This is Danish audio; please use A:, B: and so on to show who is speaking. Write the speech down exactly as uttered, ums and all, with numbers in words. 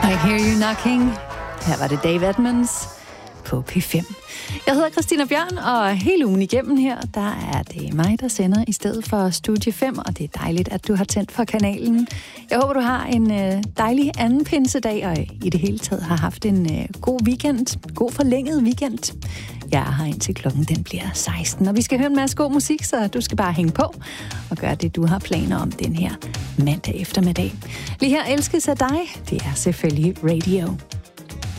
A: I Hear You Knocking. Her var det Dave Edmunds på P fem. Jeg hedder Christina Bjørn, og hele ugen igennem her, der er det mig, der sender i stedet for Studie fem, og det er dejligt, at du har tændt for kanalen. Jeg håber, du har en dejlig anden pinsedag, og i det hele taget har haft en god weekend, god forlænget weekend. Jeg er her indtil klokken den bliver seksten, og vi skal høre en masse god musik, så du skal bare hænge på og gøre det, du har planer om den her mandag eftermiddag. Lige her elskes af dig, det er selvfølgelig Radio.